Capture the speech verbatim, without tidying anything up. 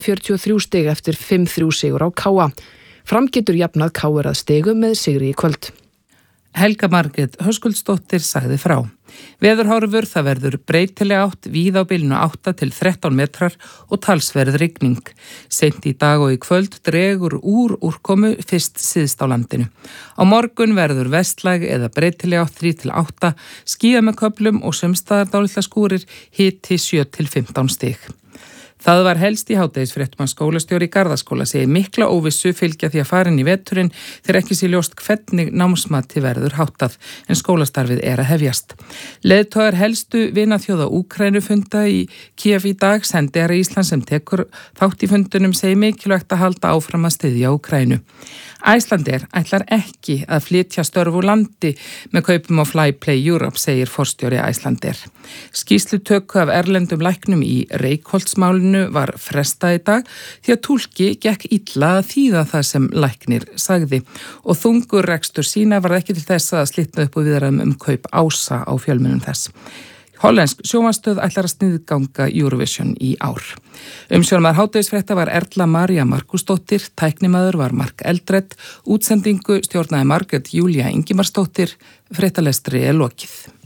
fjörutíu og þrjú stig eftir fimm þrjú sigur á K A. Fram getur jafnað K R að stigum með sigri í kvöld. Helga Margrét Höskuldsdóttir sagði frá. Veðurhorfur, það verður breytileg átt víða á bilinu átta til þrettán metrar og talsverð rigning. Seint í dag og í kvöld dregur úr úrkomu fyrst syðst á landinu. Á morgun verður vestlæg eða breytileg átt þrjú til átta, skýjað með köflum og sums staðar dálitla skúrir, hiti sjö til fimmtán stig. Það var helst í hádegisfréttum að skólastjóri í Garðaskóla segir mikla óvissu fylgja því að fara inn í veturinn þegar ekki sé ljóst hvernig námsmati verður háttað en skólastarfið er að hefjast. Leiðtogar helstu vinaþjóða Úkraínu funda í Kíev í dag, sendiherra Íslands sem tekur þátt í fundunum segir mikilvægt að halda áfram að styðja Úkraínu. Icelandair ætlar ekki að flytja störf úr landi með kaupum á Flyplay Europe, segir forstjóri Icelandair. Skýrslutöku af erlendum læknum í Reykholtsmálinu var frestað í dag því að túlki gekk illa að þýða það sem læknir sagði og þungur rekstur sína var ekki til þess að slitna upp og viðræðum um kaup Ása á fjölmiðlum þess. Hollensk sjónvarpsstöð ætlar að sniðganga Eurovision í ár. Umsjónarmaður hádegisfrétta var Erla María Markúsdóttir, tæknimaður var Mark Eldred, útsendingu stjórnaði Margrét Júlía Ingimarsdóttir, fréttalestri er lokið.